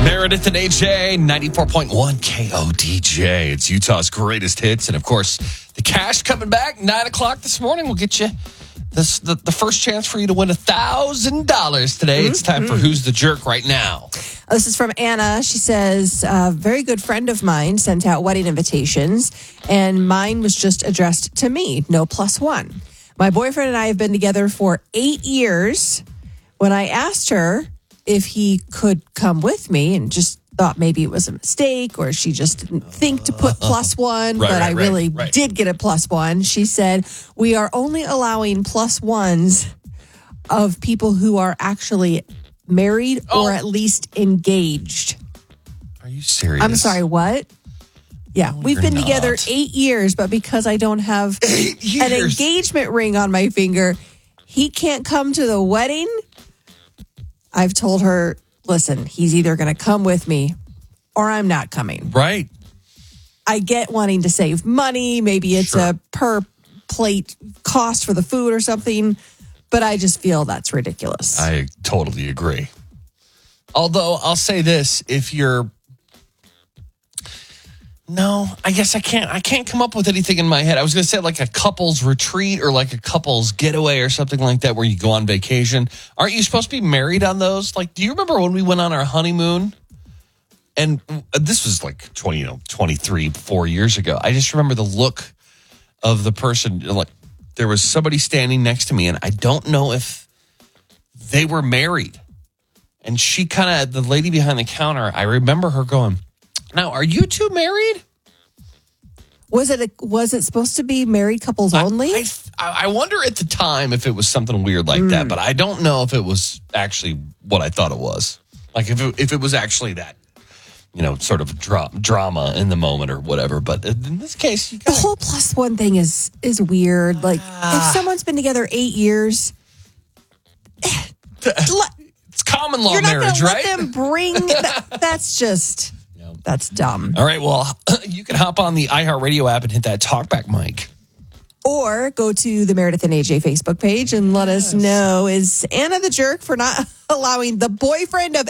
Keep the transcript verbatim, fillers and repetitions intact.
Meredith and A J, ninety-four point one K O D J. It's Utah's greatest hits. And, of course, the cash coming back, nine o'clock this morning. We'll get you this, the, the first chance for you to win one thousand dollars today. Mm-hmm. It's time for Who's the Jerk right now. This is from Anna. She says, a very good friend of mine sent out wedding invitations, and mine was just addressed to me, no plus one. My boyfriend and I have been together for eight years. When I asked her if he could come with me and just thought maybe it was a mistake or she just didn't think to put plus one, right, but right, I really right, right. did get a plus one. She said, we are only allowing plus ones of people who are actually married oh. or at least engaged. Are you serious? I'm sorry, what? Yeah, no, we've been not. together eight years, but because I don't have an engagement ring on my finger, he can't come to the wedding. I've told her, listen, he's either going to come with me or I'm not coming. Right. I get wanting to save money. Maybe it's Sure. a per plate cost for the food or something, but I just feel that's ridiculous. I totally agree. Although I'll say this, if you're No, I guess I can't. I can't come up with anything in my head. I was going to say like a couple's retreat or like a couple's getaway or something like that where you go on vacation. Aren't you supposed to be married on those? Like, do you remember when we went on our honeymoon? And this was like twenty, you know, twenty-three, four years ago. I just remember the look of the person. Like, there was somebody standing next to me, and I don't know if they were married. And she kind of, the lady behind the counter, I remember her going, now, are you two married? Was it a, was it supposed to be married couples only? I, I, I wonder at the time if it was something weird like mm. that, but I don't know if it was actually what I thought it was. Like if it, if it was actually that, you know, sort of dra- drama in the moment or whatever. But in this case, you gotta, the whole plus one thing is is weird. Like uh, if someone's been together eight years, it's common law you're not marriage, gonna right? Let them bring that, that's just. That's dumb. All right, well, you can hop on the iHeartRadio app and hit that talkback mic. Or go to the Meredith and A J Facebook page and let yes. us know, is Anna the jerk for not allowing the boyfriend of